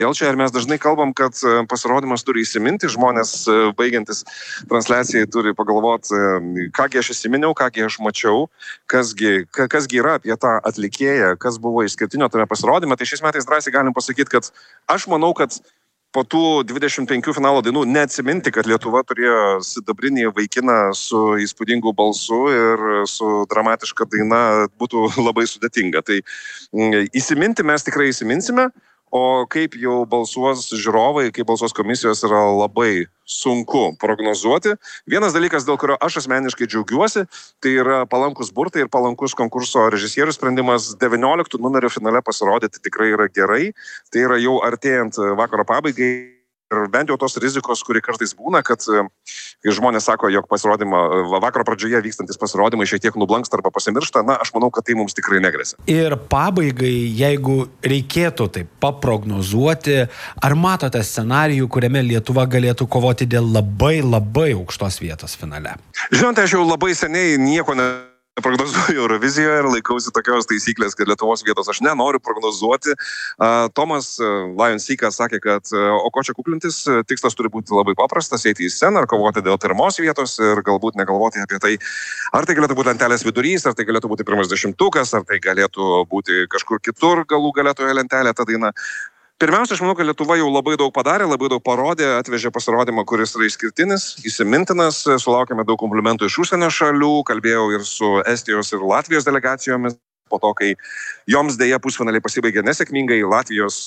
Čia ir mes dažnai kalbam, kad pasirodymas turi įsiminti, žmonės baigiantis transliacijai turi pagalvoti, kągi aš įsiminiau, kągi aš mačiau, kasgi yra apie tą atlikėją, kas buvo išskirtinio tame pasirodyme. Tai šiais metais drąsiai galim pasakyti, kad aš manau, kad po tų 25 finalo dainų neatsiminti, kad Lietuva turėjo sidabrinį vaikiną su įspūdingu balsu ir su dramatiška daina būtų labai sudėtinga. Tai įsiminti mes tikrai įsiminsime, o kaip jau balsuos žiūrovai, kaip balsuos komisijos yra labai sunku prognozuoti. Vienas dalykas, dėl kurio aš asmeniškai džiaugiuosi, tai yra palankus burtai ir palankus konkurso režisierių sprendimas 19 numerio finale pasirodyti tikrai yra gerai. Tai yra jau artėjant vakaro pabaigai. Ir bent jau tos rizikos, kuri kartais būna, kad žmonės sako, jog vakaro pradžioje vykstantis pasirodymai šiek tiek nublanksta arba pasimiršta, aš manau, kad tai mums tikrai negresia. Ir pabaigai, jeigu reikėtų taip paprognozuoti, ar matote scenarijų, kuriame Lietuva galėtų kovoti dėl labai, labai aukštos vietos finale? Žinote, aš jau labai seniai nieko neprognozuoju Eurovizijoje ir laikausi tokios taisyklės, kad Lietuvos vietos aš nenoriu prognozuoti. Tomas Lion-Seekas sakė, kad o ko čia kuklintis, tikslas turi būti labai paprastas, eiti į sceną ir kovoti dėl pirmos vietos ir galbūt negalvoti apie tai, ar tai galėtų būti lentelės vidurys, ar tai galėtų būti pirmas dešimtukas, ar tai galėtų būti kažkur kitur galų galėtoje lentelė ta daina. Pirmiausia, aš manau, kad Lietuva jau labai daug padarė, labai daug parodė, atvežė pasirodymą, kuris yra išskirtinis, įsimintinas, sulaukėme daug komplimentų iš užsienio šalių, kalbėjau ir su Estijos ir Latvijos delegacijomis, po to, kai joms dėja pusfinaliai pasibaigė nesėkmingai, Latvijos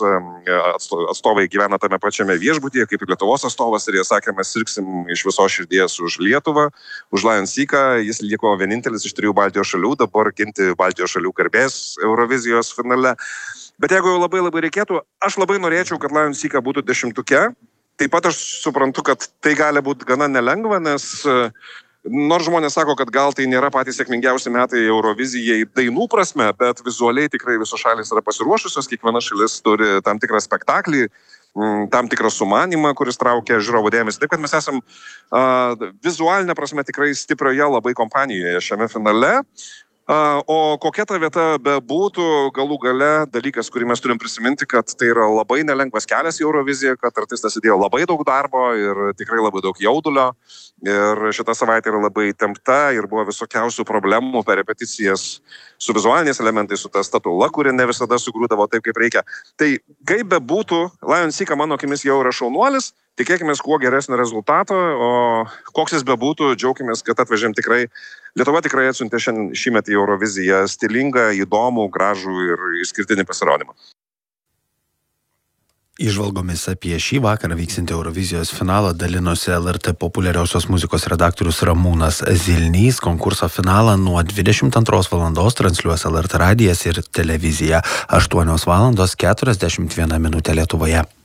atstovai gyvena tame pačiame viešbutyje, kaip ir Lietuvos atstovas, ir jie sakė, mes sirgsim iš visos širdies už Lietuvą, už Lion-Seeką, jis liko vienintelis iš 3 Baltijos šalių, dabar ginti Baltijos šalių garbės Eurovizijos finale. Bet jeigu jau labai reikėtų, aš labai norėčiau, kad Lion-Seeką būtų 10-tuke. Taip pat aš suprantu, kad tai gali būti gana nelengva, nes nors žmonės sako, kad gal tai nėra patys sėkmingiausi metai Eurovizijai dainų prasme, bet vizualiai tikrai visos šalys yra pasiruošusios, kiekviena šalis turi tam tikrą spektaklį, tam tikrą sumanimą, kuris traukia žiūrovų dėmesį. Taip, kad mes esam vizualinė prasme tikrai stiprioje labai kompanijoje šiame finale. O kokia ta vieta bebūtų, galų gale dalykas, kurį mes turim prisiminti, kad tai yra labai nelengvas kelias į Euroviziją, kad artistas įdėjo labai daug darbo ir tikrai labai daug jaudulio. Ir šita savaitė yra labai tempta ir buvo visokiausių problemų per repeticijas su vizualiniais elementais, su ta statula, kuri ne visada sugrūdavo taip, kaip reikia. Tai kaip bebūtų, Lion-Seeką mano akimis jau yra šaunuolis. Tikėkimės kuo geresnio rezultato, o koks jis bebūtų, džiaukimės, kad atvežėm tikrai. Lietuva tikrai atsiuntė šįmet į Euroviziją stilingą, įdomų, gražų ir išskirtinį pasirodymą. Įžvalgomis apie šį vakarą vyksintį Eurovizijos finalą dalinosi LRT populiariosios muzikos redaktorius Ramūnas Zilnys. Konkurso finalą nuo 22 valandos transliuos LRT radijas ir televizija. 8:41 Lietuvoje.